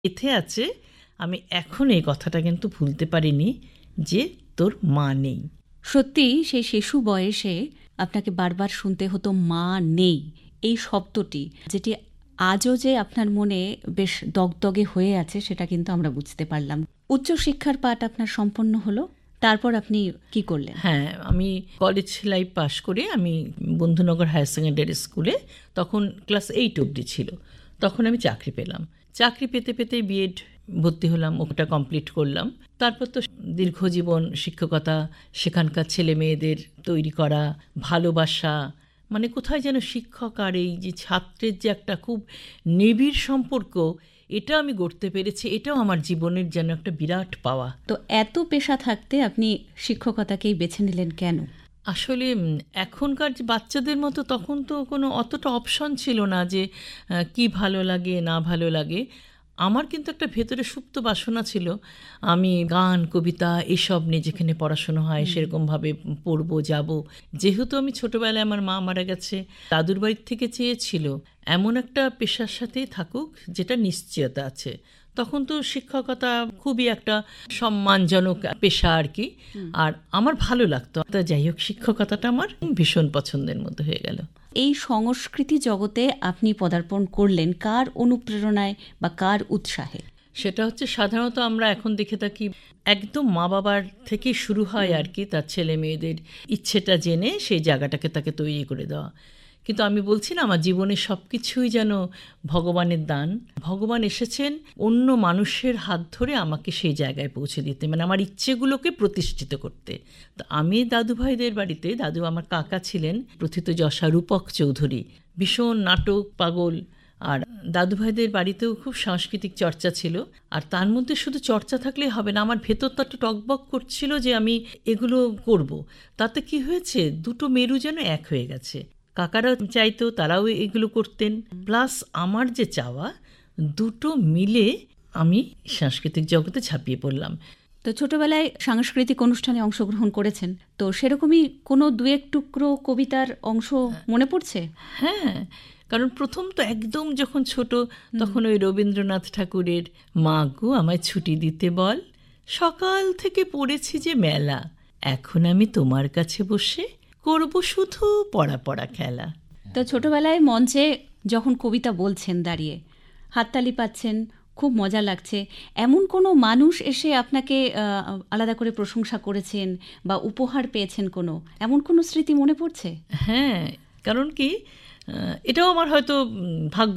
এতে আছে, আমি এখন এই কথাটা কিন্তু ভুলতে পারিনি যে তোর মা নেই। সত্যি সেই শিশু বয়সে আপনাকে বারবার শুনতে হতো মা নেই এই শব্দটি, যেটি আজও যে আপনার মনে বেশ দগদগে হয়ে আছে সেটা কিন্তু আমরা বুঝতে পারলাম। উচ্চশিক্ষার পাঠ আপনার সম্পন্ন হলো, তারপর আপনি কি করলেন? হ্যাঁ, আমি কলেজ লাইফ পাশ করে আমি বন্ধুনগর হায়ার সেকেন্ডারি স্কুলে, তখন ক্লাস 8 অবধি ছিল, তখন আমি চাকরি পেলাম। চাকরি পেতে পেতে বিএড ভর্তি হলাম, ওটা কমপ্লিট করলাম। তারপর তো দীর্ঘজীবন শিক্ষকতা, সেখানকার ছেলে মেয়েদের তৈরি করা, ভালোবাসা, মানে কোথায় যেন শিক্ষক আর এই যে ছাত্রের যে একটা খুব নিবিড় সম্পর্ক, এটা আমি গড়তে পেরেছি। এটাও আমার জীবনের যেন একটা বিরাট পাওয়া। তো এত পেশা থাকতে আপনি শিক্ষকতাকেই বেছে নিলেন কেন? আসলে এখনকার যে বাচ্চাদের মতো তখন তো কোনো অতটা অপশন ছিল না যে কি ভালো লাগে না ভালো লাগে। আমার কিন্তু একটা ভেতরে সুপ্ত বাসনা ছিল, আমি গান কবিতা এসব নিয়ে যেখানে পড়াশোনা হয় সেরকমভাবে পড়বো যাব। যেহেতু আমি ছোটোবেলায় আমার মা মারা গেছে, দাদুর বাড়ির থেকে চেয়েছিল এমন একটা পেশার সাথেই থাকুক যেটা নিশ্চয়তা আছে। তখন তো শিক্ষকতা খুবই একটা সম্মানজনক পেশা আর কি, আর আমার ভালো লাগতো। তা যাই হোক, শিক্ষকতাটা আমার ভীষণ পছন্দের মধ্যে হয়ে গেল। এই সংস্কৃতি জগতে আপনি পদার্পণ করলেন কার অনুপ্রেরণায় বা কার উৎসাহে? সেটা হচ্ছে সাধারণত আমরা এখন দেখে থাকি একদম মা বাবার থেকে শুরু হয় আর কি, তার ছেলে মেয়েদের ইচ্ছেটা জেনে সেই জায়গাটাকে তাকে তৈরি করে দেওয়া। কিন্তু আমি বলছি না, আমার জীবনের সব কিছুই যেন ভগবানের দান। ভগবান এসেছেন অন্য মানুষের হাত ধরে আমাকে সেই জায়গায় পৌঁছে দিতে, মানে আমার ইচ্ছেগুলোকে প্রতিষ্ঠিত করতে। তো আমি দাদু ভাইদের বাড়িতে, দাদু আমার কাকা ছিলেন প্রথিতযশা রূপক চৌধুরী, ভীষণ নাটক পাগল। আর দাদু ভাইদের বাড়িতেও খুব সাংস্কৃতিক চর্চা ছিল। আর তার মধ্যে শুধু চর্চা থাকলেই হবে না, আমার ভেতরটা একটু টকবক করছিল যে আমি এগুলো করব। তাতে কি হয়েছে, দুটো মেরু যেন এক হয়ে গেছে। কাকারা চাইতো, তারাও এগুলো করতেন, প্লাস আমার যে চাওয়া, দুটো মিলে আমি সাংস্কৃতিক জগতে ঝাঁপিয়ে পড়লাম। তো ছোটবেলায় সাংস্কৃতিক অনুষ্ঠানে অংশগ্রহণ করেছেন, তো সেরকমই কোনো দু এক টুকরো কবিতার অংশ মনে পড়ছে? হ্যাঁ, কারণ প্রথম তো একদম যখন ছোট, তখন ওই রবীন্দ্রনাথ ঠাকুরের মা গো আমায় ছুটি দিতে বল, সকাল থেকে পড়েছি যে মেলা, এখন আমি তোমার কাছে বসে করব শুধু পড়া পড়া খেলা। তো ছোটবেলায় মঞ্চে যখন কবিতা বলছেন দাঁড়িয়ে, হাততালি পাচ্ছেন, খুব মজা লাগছে, এমন কোনো মানুষ এসে আপনাকে আলাদা করে প্রশংসা করেছেন বা উপহার পেয়েছেন, কোনো এমন কোনো স্মৃতি মনে পড়ছে? হ্যাঁ, কারণ কি, এটাও আমার হয়তো ভাগ্য।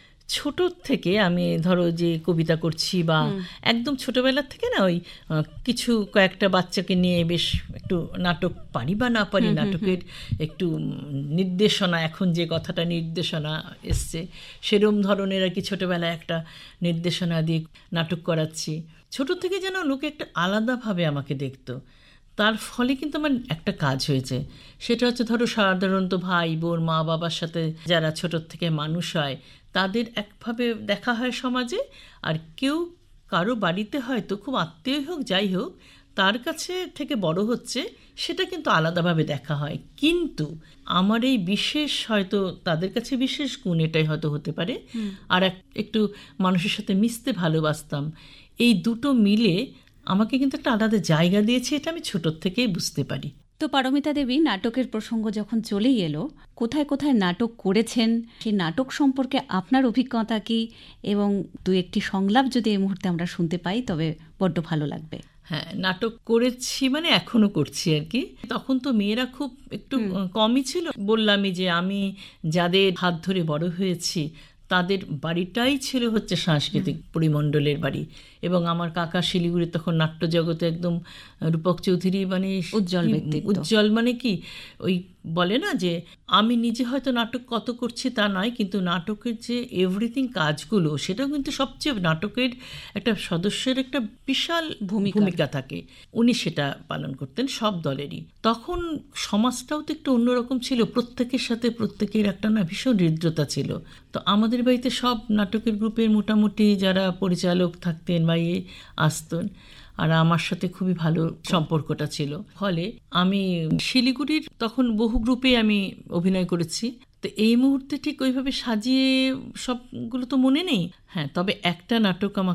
ছোট থেকে আমি ধরো যে কবিতা করছি বা একদম ছোটবেলার থেকে না, ওই কিছু কয়েকটা বাচ্চাকে নিয়ে বেশ একটু নাটক পারি বা না পারি, নাটকের একটু নির্দেশনা, এখন যে কথাটা নির্দেশনা এসছে সেরম ধরনের আর কি, ছোটবেলায় একটা নির্দেশনা দিয়ে নাটক করাচ্ছি। ছোট থেকে যেন লোকে একটা আলাদাভাবে আমাকে দেখতো। তার ফলে কিন্তু আমার একটা কাজ হয়েছে, সেটা হচ্ছে ধরো সাধারণত ভাই বোন মা বাবার সাথে যারা ছোটোর থেকে মানুষ হয়, তাদের একভাবে দেখা হয় সমাজে। আর কেউ কারো বাড়িতে হয়তো খুব আত্মীয় হোক যাই হোক, তার কাছে থেকে বড় হচ্ছে, সেটা কিন্তু আলাদাভাবে দেখা হয়। কিন্তু আমার এই বিশেষ, হয়তো তাদের কাছে বিশেষ গুণ এটাই হয়তো হতে পারে, আর একটু মানুষের সাথে মিশতে ভালোবাসতাম। এই দুটো মিলে আমাকে কিন্তু একটা আলাদা জায়গা দিয়েছে, এটা আমি ছোটোর থেকেই বুঝতে পারি। তো পারমিতা দেবী, নাটকের প্রসঙ্গ যখন চলেই এলো, কোথায় কোথায় নাটক করেছেন, সেই নাটক সম্পর্কে আপনার অভিজ্ঞতা কি, এবং দু একটি সংলাপ যদি এই মুহূর্তে আমরা শুনতে পাই তবে বড্ড ভালো লাগবে। হ্যাঁ, নাটক করেছি, মানে এখনো করছি আর কি। তখন তো মেয়েরা খুব একটু কমই ছিল। বললামই যে আমি যাদের হাত ধরে বড় হয়েছি তাদের বাড়িটাই ছিল হচ্ছে সাংস্কৃতিক পরিমণ্ডলের বাড়ি। এবং আমার কাকা শিলিগুড়ি তখন নাট্যজগতে একদম রূপক চৌধুরী, মানে উজ্জ্বল ব্যক্তিত্ব। উজ্জ্বল মানে কি, ওই বলে না যে আমি নিজে হয়তো নাটক কত করছি তা নয়, কিন্তু নাটকের যে এভরিথিং কাজগুলো, সেটাও কিন্তু সবচেয়ে নাটকের একটা সদস্যের একটা বিশাল ভূমিকা থাকে। উনি সেটা পালন করতেন সব দলেরই। তখন সমাজটাও তো একটু অন্যরকম ছিল, প্রত্যেকের সাথে প্রত্যেকের একটা না ভীষণ হৃদ্রতা ছিল। তো আমাদের বাড়িতে সব নাটকের গ্রুপের মোটামুটি যারা পরিচালক থাকতেন বা আসতেন, আর আমার সাথে খুবই ভালো সম্পর্কটা ছিল। ফলে আমি শিলিগুড়ির তখন বহু গ্রুপে আমি অভিনয় করেছি। তো এই মুহূর্তে ঠিক ওইভাবে সাজিয়ে সবগুলো তো মনে নেই। হ্যাঁ, তবে একটা নাটক আমাকে